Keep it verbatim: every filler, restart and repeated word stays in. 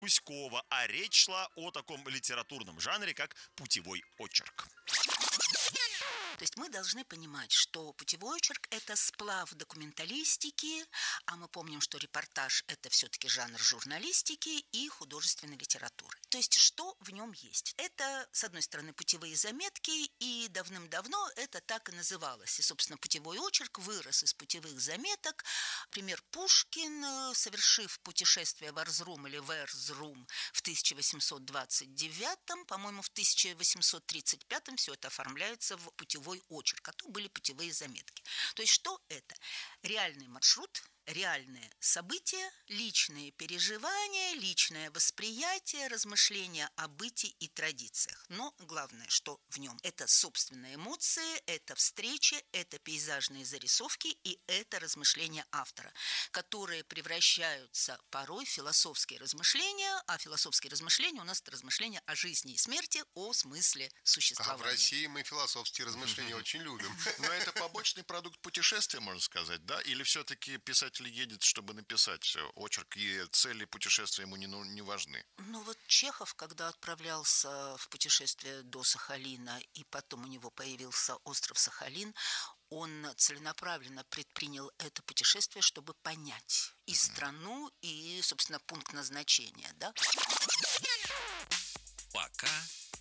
Кузькова, а речь шла о таком литературном жанре, как путевой очерк. То есть мы должны понимать, что путевой очерк – это сплав документалистики, а мы помним, что репортаж – это все-таки жанр журналистики и художественной литературы. То есть что в нем есть? Это, с одной стороны, путевые заметки, и давным-давно это так и называлось. И, собственно, путевой очерк вырос из путевых заметок. Например, Пушкин, совершив путешествие в Эрзрум или в Эрзрум в тысяча восемьсот двадцать девятом, по-моему, в тысяча восемьсот тридцать пятом все это оформляется в путевой очерк, а то были путевые заметки. То есть что это? Реальный маршрут, реальные события, личные переживания, личное восприятие, размышления о быте и традициях. Но главное, что в нем, это собственные эмоции, это встречи, это пейзажные зарисовки и это размышления автора, которые превращаются порой в философские размышления, а философские размышления у нас это размышления о жизни и смерти, о смысле существования. А в России мы философские размышления очень любим. Но это побочный продукт путешествия, можно сказать, да? Или все-таки писатель едет, чтобы написать очерк, и цели путешествия ему не, ну, не важны? Ну вот Чехов, когда отправлялся в путешествие до Сахалина, и потом у него появился остров Сахалин, он целенаправленно предпринял это путешествие, чтобы понять и страну, и, собственно, пункт назначения, да? Пока